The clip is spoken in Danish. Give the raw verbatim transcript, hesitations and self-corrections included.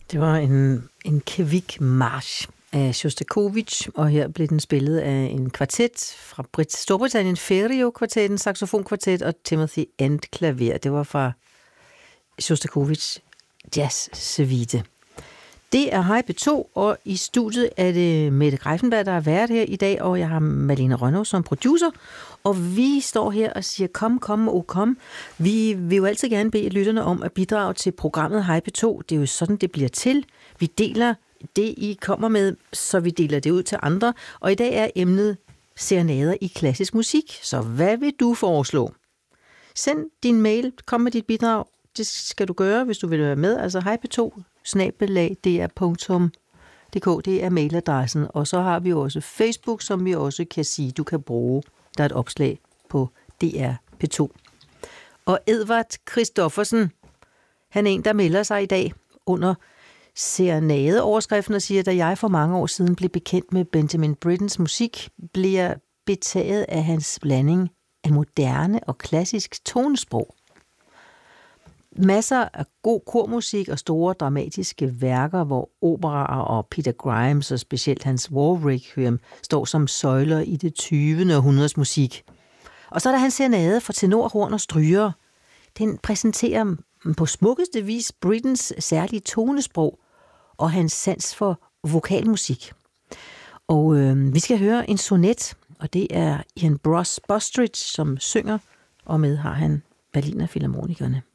Det var en, en Kvik-march af Sjostakovitj, og her blev den spillet af en kvartet fra Brit- Storbritannien, Ferio-kvartetten, saxofonkvartet og Timothy End klaver. Det var fra Sjostakovitj Jazz Suite. Det er Hej P to, og i studiet er det Mette Greiffenberg, der har været her i dag, og jeg har Malene Rønnow som producer, og vi står her og siger, kom, kom og kom. Vi vil jo altid gerne bede lytterne om at bidrage til programmet Hej P to. Det er jo sådan, det bliver til. Vi deler det, I kommer med, så vi deler det ud til andre, og i dag er emnet serenader i klassisk musik. Så hvad vil du foreslå? Send din mail, kom med dit bidrag. Det skal du gøre, hvis du vil være med. Altså hej p to snabel-a d r punktum d k, det er mailadressen. Og så har vi også Facebook, som vi også kan sige, du kan bruge. Der er et opslag på D R P to. Og Edvard Christoffersen, han er en, der melder sig i dag under serenade-overskriften og siger, da jeg for mange år siden blev bekendt med Benjamin Brittens musik, blev jeg betaget af hans blanding af moderne og klassisk tonesprog. Masser af god kormusik og store dramatiske værker, hvor operaer og Peter Grimes og specielt hans War Requiem står som søjler i det tyvende århundredes musik. Og så er der hans serenade for tenor, horn og stryger. Den præsenterer på smukkeste vis Brittens særlige tonesprog og hans sans for vokalmusik. Og øh, vi skal høre en sonet, og det er Ian Bros Bostridge, som synger, og med har han Berliner Philharmonikerne.